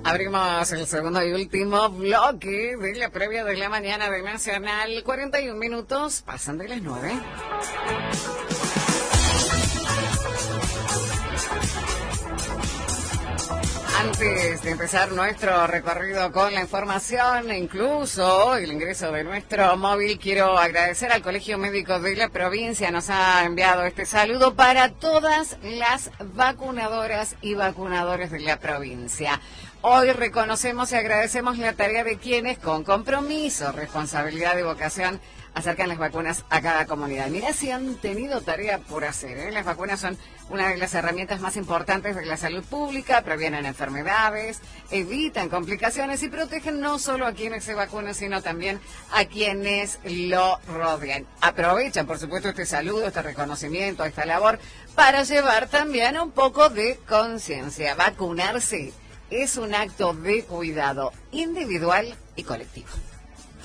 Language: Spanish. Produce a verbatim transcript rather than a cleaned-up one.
Abrimos el segundo y último bloque de la previa de la mañana de Nacional. cuarenta y un minutos, pasan de las nueve. Antes de empezar nuestro recorrido con la información e incluso el ingreso de nuestro móvil, quiero agradecer al Colegio Médico de la provincia. Nos ha enviado este saludo para todas las vacunadoras y vacunadores de la provincia. Hoy reconocemos y agradecemos la tarea de quienes con compromiso, responsabilidad y vocación acercan las vacunas a cada comunidad. Mira si han tenido tarea por hacer, ¿eh? Las vacunas son una de las herramientas más importantes de la salud pública, previenen enfermedades, evitan complicaciones y protegen no solo a quienes se vacunan, sino también a quienes lo rodean. Aprovechan, por supuesto, este saludo, este reconocimiento, esta labor, para llevar también un poco de conciencia. Vacunarse es un acto de cuidado individual y colectivo.